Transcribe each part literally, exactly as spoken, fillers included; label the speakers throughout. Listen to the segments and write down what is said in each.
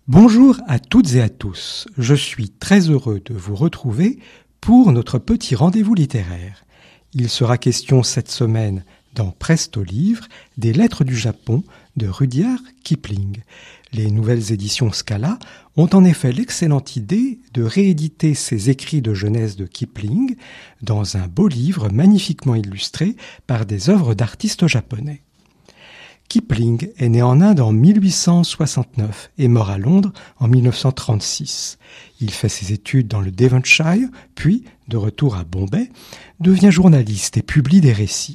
Speaker 1: Bonjour à toutes et à tous, je suis très heureux de vous retrouver pour notre petit rendez-vous littéraire. Il sera question cette semaine dans Presto Livre des Lettres du Japon de Rudyard Kipling. Les nouvelles éditions Scala ont en effet l'excellente idée de rééditer ces écrits de jeunesse de Kipling dans un beau livre magnifiquement illustré par des œuvres d'artistes japonais. Kipling est né en Inde en mille huit cent soixante-neuf et mort à Londres en mille neuf cent trente-six. Il fait ses études dans le Devonshire, puis, de retour à Bombay, devient journaliste et publie des récits.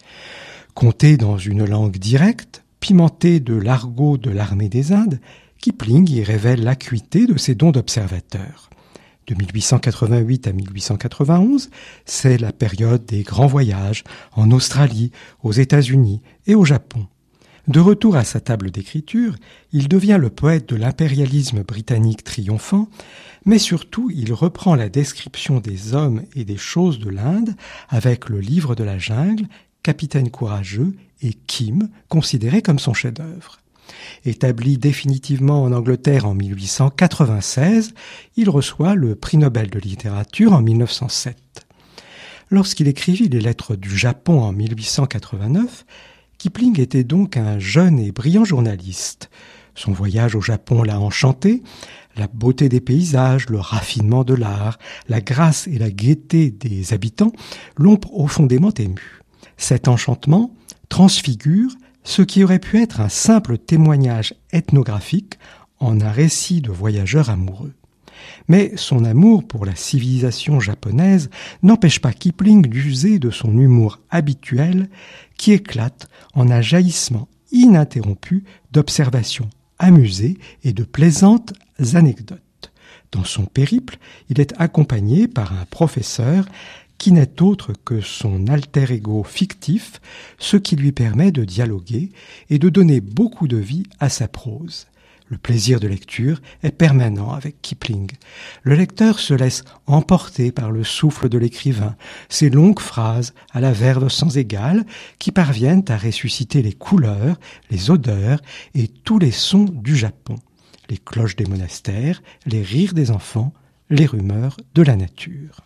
Speaker 1: Conté dans une langue directe, pimenté de l'argot de l'armée des Indes, Kipling y révèle l'acuité de ses dons d'observateur. De mille huit cent quatre-vingt-huit à mille huit cent quatre-vingt-onze, c'est la période des grands voyages en Australie, aux États-Unis et au Japon. De retour à sa table d'écriture, il devient le poète de l'impérialisme britannique triomphant, mais surtout il reprend la description des hommes et des choses de l'Inde avec le livre de la jungle, Capitaine courageux et Kim, considéré comme son chef-d'œuvre. Établi définitivement en Angleterre en mille huit cent quatre-vingt-seize, il reçoit le prix Nobel de littérature en mille neuf cent sept. Lorsqu'il écrivit les Lettres du Japon en mille huit cent quatre-vingt-neuf, Kipling était donc un jeune et brillant journaliste. Son voyage au Japon l'a enchanté. La beauté des paysages, le raffinement de l'art, la grâce et la gaieté des habitants l'ont profondément ému. Cet enchantement transfigure ce qui aurait pu être un simple témoignage ethnographique en un récit de voyageurs amoureux. Mais son amour pour la civilisation japonaise n'empêche pas Kipling d'user de son humour habituel qui éclate en un jaillissement ininterrompu d'observations amusées et de plaisantes anecdotes. Dans son périple, il est accompagné par un professeur qui n'est autre que son alter ego fictif, ce qui lui permet de dialoguer et de donner beaucoup de vie à sa prose. Le plaisir de lecture est permanent avec Kipling. Le lecteur se laisse emporter par le souffle de l'écrivain, ses longues phrases à la verve sans égale qui parviennent à ressusciter les couleurs, les odeurs et tous les sons du Japon. Les cloches des monastères, les rires des enfants, les rumeurs de la nature.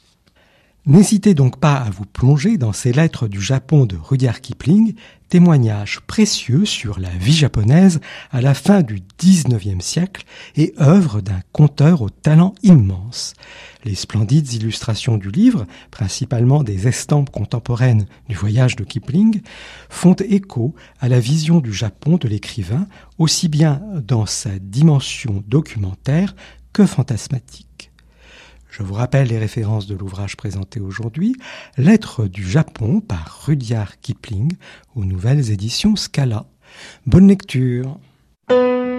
Speaker 1: N'hésitez donc pas à vous plonger dans ces lettres du Japon de Rudyard Kipling, témoignage précieux sur la vie japonaise à la fin du dix-neuvième siècle et œuvre d'un conteur au talent immense. Les splendides illustrations du livre, principalement des estampes contemporaines du voyage de Kipling, font écho à la vision du Japon de l'écrivain, aussi bien dans sa dimension documentaire que fantasmatique. Je vous rappelle les références de l'ouvrage présenté aujourd'hui, Lettres du Japon par Rudyard Kipling aux nouvelles éditions Scala. Bonne lecture.